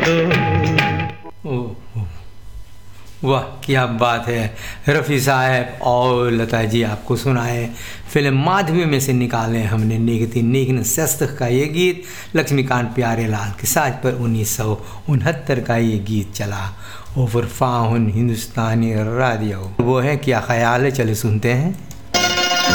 ओह, वाह क्या बात है। रफ़ी साहब और लता जी आपको सुनाए फिल्म माधवी में से निकाले हमने नेगती नेगन शस्त्र का ये गीत लक्ष्मीकांत प्यारेलाल के साथ पर 1969 का ये गीत चला ओवर फाउन हिंदुस्तानी रेडियो। वो है क्या ख्याल है, चले सुनते हैं।